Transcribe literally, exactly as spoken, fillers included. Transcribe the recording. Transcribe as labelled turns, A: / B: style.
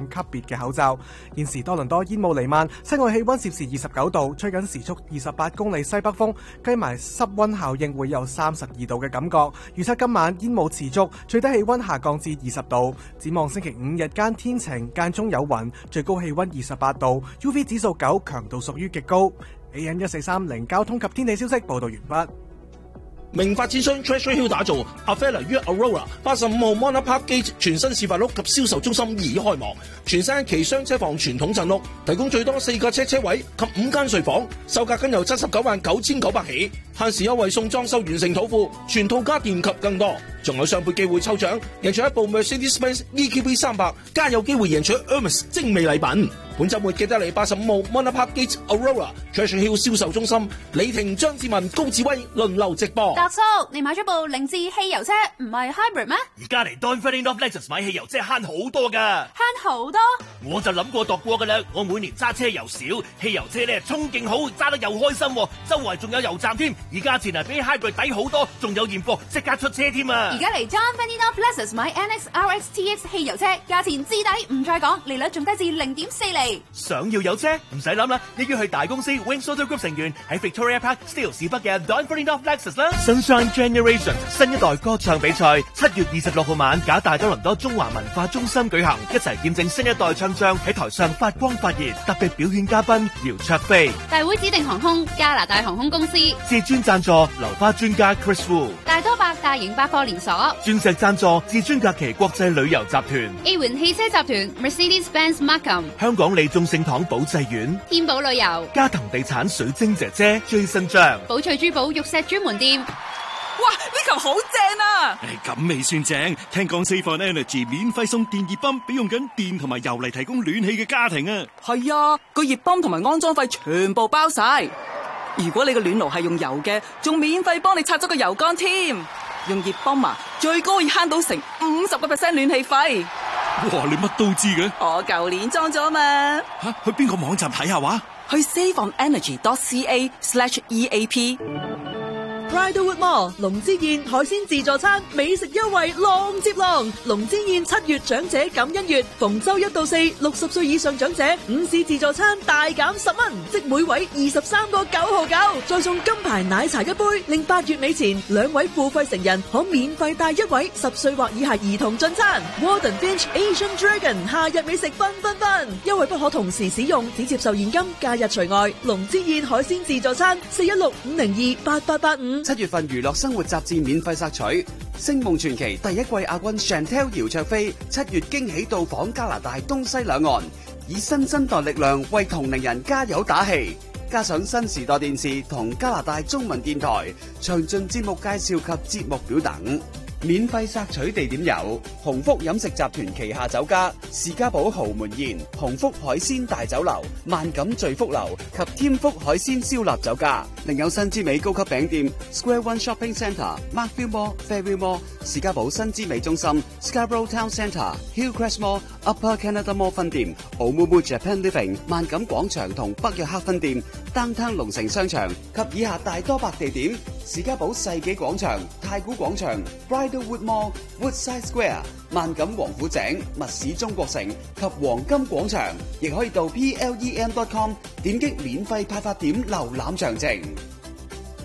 A: 級別嘅口罩。現時多倫多煙霧彌漫，室外氣溫攝氏二十九度，吹緊時速二十八公里西北風，計埋濕溫效應會有三十二度嘅感覺。預測今晚煙霧持續，最低氣溫下降至二十度。展望星期五日間天晴，間中有雲，最高氣溫二十八度 ，U V 指數九，強度屬於極高。A N 一四三零交通及天氣消息報道完畢。
B: 明發展商 Treasure Hill 打造 Avella 於 Aurora 八十五號 Monarch Park Gate 全新示範屋及銷售中心已開幕，全新一期雙車房傳統鎮屋，提供最多四個車車位及五間睡房，售價僅由七十九萬九千九百起，限時優惠送裝修完成土庫，全套家電及更多，仲有雙倍機會抽獎，贏取一部 Mercedes-Benz E Q B 三百，加有機會贏取 Hermes 精美禮品。本週末記得嚟八十五號 Monarch Park Gate Aurora Treasure Hill 銷售中心，李婷、張志文、高志威輪流直播。
C: 達叔，你買咗部凌志汽油車，唔係 hybrid 咩？
D: 而家嚟 Don Ferdinand of Lexus 買汽油車慳好多噶，
C: 慳好多？
D: 我就諗過度過噶啦，我每年揸車又少，汽油車咧衝勁好，揸得又開心，周圍仲有油站添，而價錢啊比 hybrid 抵好多，仲有現貨即刻出車添啊！
C: 而家嚟 Don Ferdinand of Lexus 買 N X R X T X 汽油車，價錢至抵唔再講，利率仲低至零點四厘。
D: 想要有車唔使諗啦，一於去大公司 Wings Auto Group 成員喺 Victoria Park Steele 市北嘅 Don Ferdinand of Lexus 啦。Sunshine Generation 新一代歌唱比賽七月二十六號晚，假大多倫多中華文化中心舉行，一齊見證新一代唱將喺台上發光發熱。特別表演嘉賓姚焯菲，
C: 大會指定航空加拿大航空公司，
D: 至尊贊助流花專家 Chris Wu，
C: 大多百大型百貨連鎖，
D: 鑽石贊助至尊假期國際旅遊集團
C: A 環汽車集團 Mercedes-Benz Markham，
D: 香港利眾聖堂保濟院，
C: 天寶旅遊，
D: 嘉騰地產水晶姐姐 Jason 張，
C: 寶翠珠寶玉石專門店。
E: 哇！呢球好正啊！
F: 誒，咁未算正，聽講 Save on Energy 免費送電熱泵俾用緊電同埋油嚟提供暖氣嘅家庭啊！
E: 係啊，個熱泵同埋安裝費全部包晒。如果你個暖爐係用油嘅，仲免費幫你拆咗個油缸添。用熱泵啊，最高可以慳到成五十個 percent 暖氣費。
F: 哇！你乜都知嘅？
E: 我舊年裝咗嘛。
F: 吓，去邊個網站睇下話？
E: 去 saveonenergy.ca slash EAP。
G: Bridalwood Mall 龍之宴海鮮自助餐美食優惠浪接浪，龍之宴七月長者感恩月，逢周一到四六十歲以上長者午市自助餐大減十蚊，即每位二十三個九毫九，再送金牌奶茶一杯，令八月尾前兩位付費成人可免費帶一位十歲或以下兒童進餐。Warden Finch Asian Dragon 夏日美食繽紛紛，優惠不可同時使用，只接受現金，假日除外。龍之宴海鮮自助餐四一六五零二八八八五。
H: 七月份娛樂生活雜誌免費索取，《星夢傳奇》第一季亞軍 Chantel 姚焯菲七月驚喜到訪加拿大東西兩岸，以新生代力量為同齡人加油打氣。加上新時代電視同加拿大中文電台詳盡節目介紹及節目表等。免費索取地點有鴻福飲食集團旗下酒家士嘉堡豪門宴、鴻福海鮮大酒樓、萬錦聚福樓及添福海鮮燒臘酒家。另有新之美高級餅店 Square One Shopping Centre、Markville Mall、Fairview Mall、士嘉堡新之美中心、Scarborough Town Centre、Hillcrest Mall、Upper Canada Mall 分店、Oumuamua Japan Living、萬錦廣場同北約克分店、Downtown 龍城商場及以下大多百地點：士嘉堡世紀廣場、太古廣場、Bridalwood Mall、Woodside Square、萬錦王府井、密市中國城及黃金廣場，亦可以到 P L E M dot com 點擊免費派發點瀏覽詳情。